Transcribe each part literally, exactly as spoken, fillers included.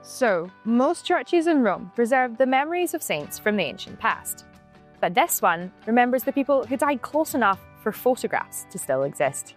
So, most churches in Rome preserve the memories of saints from the ancient past. But this one remembers the people who died close enough for photographs to still exist.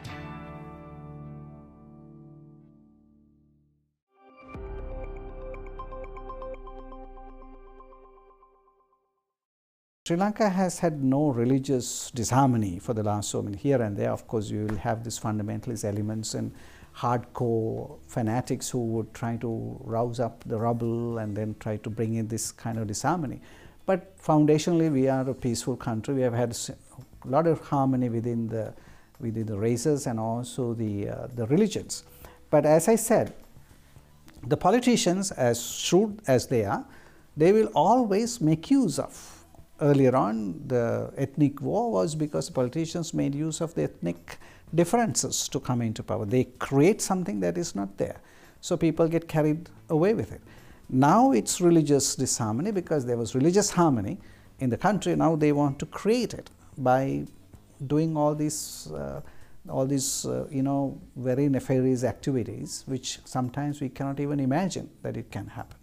Sri Lanka has had no religious disharmony for the last so many here and there. Of course, you will have these fundamentalist elements and hardcore fanatics who would try to rouse up the rubble and then try to bring in this kind of disharmony. But foundationally, we are a peaceful country. We have had a lot of harmony within the within the races and also the uh, the religions. But as I said, the politicians, as shrewd as they are, they will always make use of. Earlier on, the ethnic war was because politicians made use of the ethnic differences to come into power. They create something that is not there. So people get carried away with it. Now it's religious disharmony because there was religious harmony in the country. Now they want to create it by doing all these, uh, all these uh, you know, very nefarious activities, which sometimes we cannot even imagine that it can happen.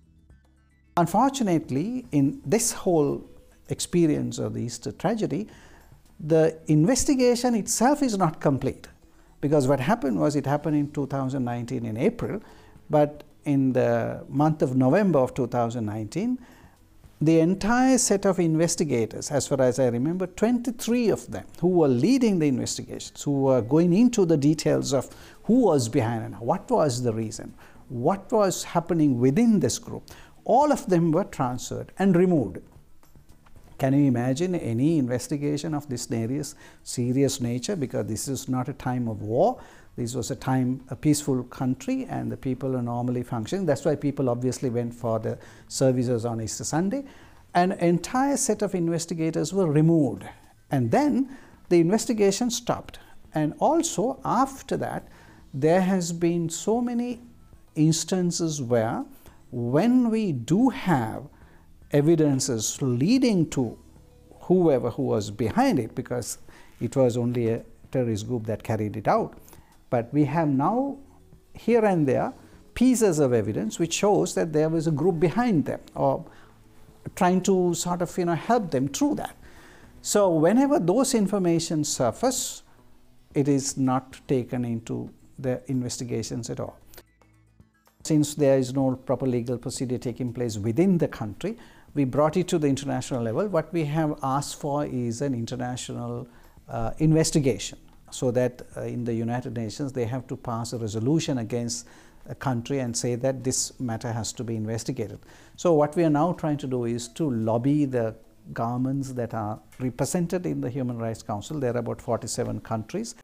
Unfortunately, in this whole experience of the Easter tragedy, the investigation itself is not complete, because what happened was it happened in two thousand nineteen in April, but in the month of November of two thousand nineteen, the entire set of investigators, as far as I remember, twenty-three of them who were leading the investigations, who were going into the details of who was behind and what was the reason, what was happening within this group, all of them were transferred and removed. Can you imagine any investigation of this serious, serious nature? Because this is not a time of war. This was a time, a peaceful country, and the people are normally functioning. That's why people obviously went for the services on Easter Sunday. An entire set of investigators were removed. And then the investigation stopped. And also after that, there has been so many instances where when we do have evidences leading to whoever who was behind it, because it was only a terrorist group that carried it out. But we have now here and there pieces of evidence which shows that there was a group behind them or trying to sort of you know help them through that. So whenever those information surface, it is not taken into the investigations at all. Since there is no proper legal procedure taking place within the country, we brought it to the international level. What we have asked for is an international uh, investigation, so that uh, in the United Nations they have to pass a resolution against a country and say that this matter has to be investigated. So what we are now trying to do is to lobby the governments that are represented in the Human Rights Council. There are about forty-seven countries.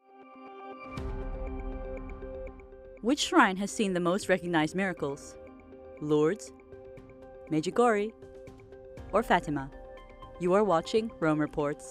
Which shrine has seen the most recognized miracles? Lourdes, Medjugorje, or Fatima? You are watching Rome Reports.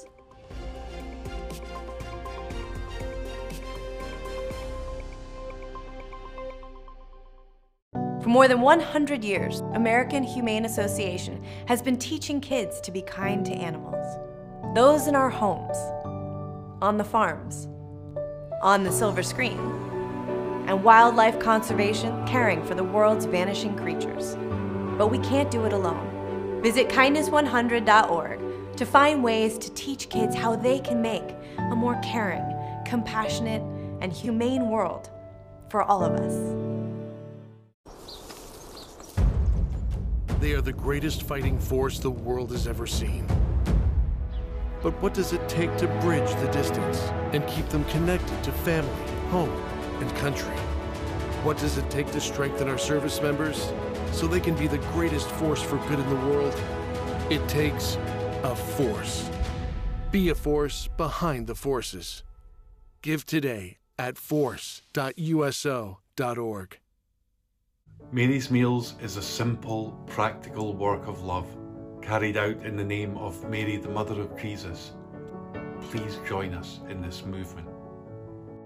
For more than one hundred years, American Humane Association has been teaching kids to be kind to animals. Those in our homes, on the farms, on the silver screen, and wildlife conservation, caring for the world's vanishing creatures. But we can't do it alone. Visit kindness one hundred dot org to find ways to teach kids how they can make a more caring, compassionate, and humane world for all of us. They are the greatest fighting force the world has ever seen. But what does it take to bridge the distance and keep them connected to family, home, and country? What does it take to strengthen our service members so they can be the greatest force for good in the world? It takes a force. Be a force behind the forces. Give today at force dot U S O dot org. Mary's Meals is a simple, practical work of love carried out in the name of Mary, the Mother of Jesus. Please join us in this movement.